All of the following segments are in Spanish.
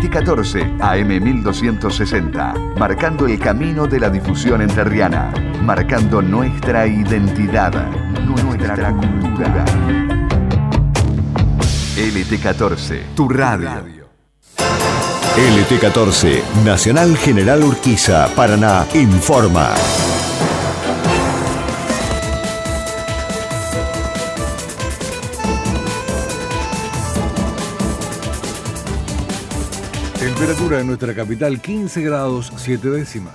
LT14, AM 1260, marcando el camino de la difusión entrerriana, marcando nuestra identidad, nuestra cultura. LT14, tu radio. LT14, Nacional General Urquiza, Paraná, informa. Temperatura en nuestra capital 15 grados 7 décimas.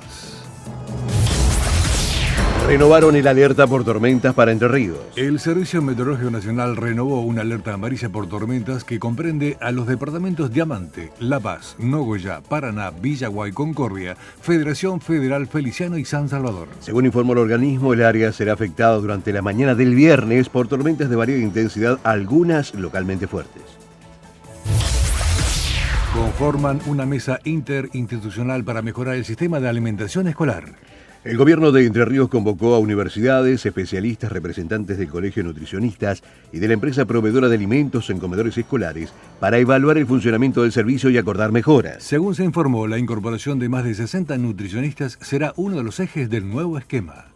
Renovaron el alerta por tormentas para Entre Ríos. El Servicio Meteorológico Nacional renovó una alerta amarilla por tormentas que comprende a los departamentos Diamante, La Paz, Nogoyá, Paraná, Villaguay, Concordia, Federación Federal Feliciano y San Salvador. Según informó el organismo, el área será afectada durante la mañana del viernes por tormentas de variada intensidad, algunas localmente fuertes. Conforman una mesa interinstitucional para mejorar el sistema de alimentación escolar. El gobierno de Entre Ríos convocó a universidades, especialistas, representantes del Colegio de Nutricionistas y de la empresa proveedora de alimentos en comedores escolares para evaluar el funcionamiento del servicio y acordar mejoras. Según se informó, la incorporación de más de 60 nutricionistas será uno de los ejes del nuevo esquema.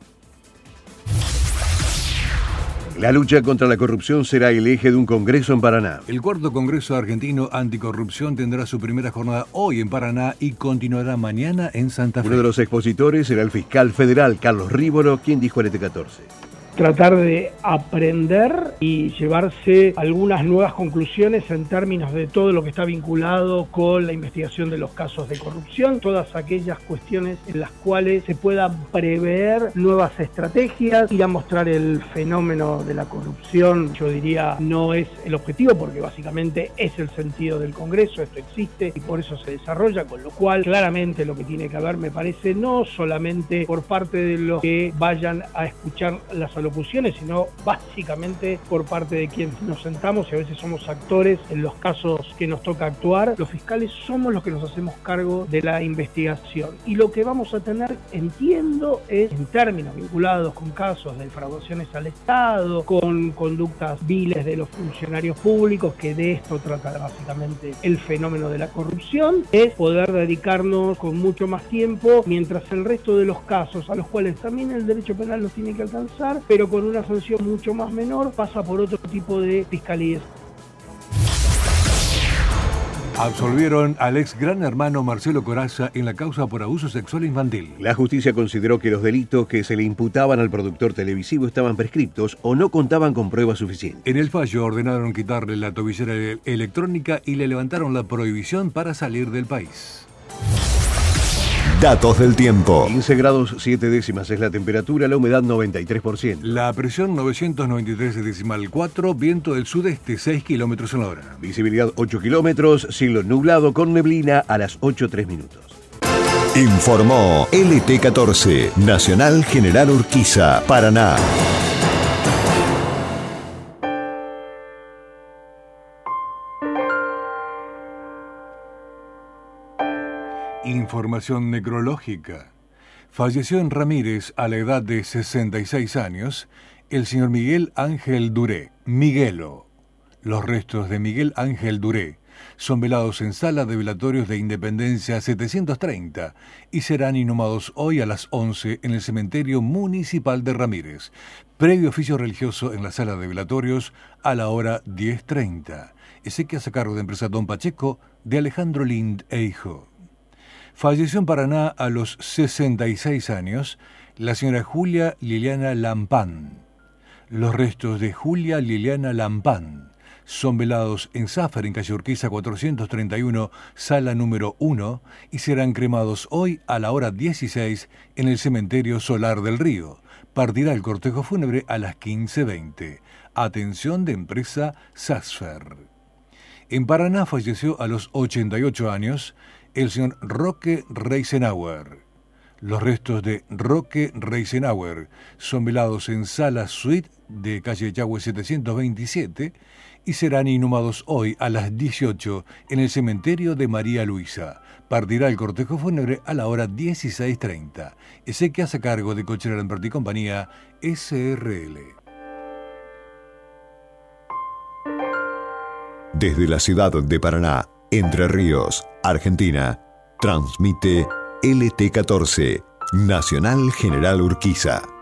La lucha contra la corrupción será el eje de un congreso en Paraná. El cuarto Congreso Argentino Anticorrupción tendrá su primera jornada hoy en Paraná y continuará mañana en Santa Fe. Uno de los expositores será el fiscal federal Carlos Rívolo, quien dijo al LT14. Tratar de aprender y llevarse algunas nuevas conclusiones en términos de todo lo que está vinculado con la investigación de los casos de corrupción, todas aquellas cuestiones en las cuales se puedan prever nuevas estrategias, ir a mostrar el fenómeno de la corrupción. Yo diría no es el objetivo porque básicamente es el sentido del Congreso, esto existe y por eso se desarrolla, con lo cual claramente lo que tiene que haber, me parece, no solamente por parte de los que vayan a escuchar las alocuciones, sino básicamente por parte de quienes nos sentamos y a veces somos actores en los casos que nos toca actuar. Los fiscales somos los que nos hacemos cargo de la investigación y lo que vamos a tener, entiendo, es en términos vinculados con casos de defraudaciones al Estado, con conductas viles de los funcionarios públicos, que de esto trata básicamente el fenómeno de la corrupción, es poder dedicarnos con mucho más tiempo, mientras el resto de los casos, a los cuales también el derecho penal nos tiene que alcanzar, pero con una sanción mucho más menor, pasa por otro tipo de fiscalías. Absolvieron al ex gran hermano Marcelo Corazza en la causa por abuso sexual infantil. La justicia consideró que los delitos que se le imputaban al productor televisivo estaban prescriptos o no contaban con pruebas suficientes. En el fallo ordenaron quitarle la tobillera electrónica y le levantaron la prohibición para salir del país. Datos del tiempo. 15 grados 7 décimas es la temperatura, la humedad 93%. La presión 993,4, viento del sudeste 6 kilómetros en la hora. Visibilidad 8 kilómetros, cielo nublado con neblina a las 8:03 minutos. Informó LT14, Nacional General Urquiza, Paraná. Información necrológica. Falleció en Ramírez a la edad de 66 años el señor Miguel Ángel Duré, Miguelo. Los restos de Miguel Ángel Duré son velados en Sala de Velatorios de Independencia 730 y serán inhumados hoy a las 11 en el Cementerio Municipal de Ramírez, previo oficio religioso en la Sala de Velatorios a la hora 10:30. Exequias a cargo de empresa Don Pacheco de Alejandro Lind e hijo. Falleció en Paraná a los 66 años la señora Julia Liliana Lampán. Los restos de Julia Liliana Lampán son velados en Zafar, en calle Urquiza 431, sala número 1, y serán cremados hoy a la hora 16 en el cementerio Solar del Río. Partirá el cortejo fúnebre a las 15:20. Atención de empresa Sasfer. En Paraná falleció a los 88 años el señor Roque Reisenauer. Los restos de Roque Reisenauer son velados en Sala Suite de calle Yagüe 727 y serán inhumados hoy a las 18 en el cementerio de María Luisa. Partirá el cortejo fúnebre a la hora 16:30. Exequias a cargo de Cochera Lamberti y Compañía, SRL. Desde la ciudad de Paraná, Entre Ríos, Argentina. Transmite LT14, Nacional General Urquiza.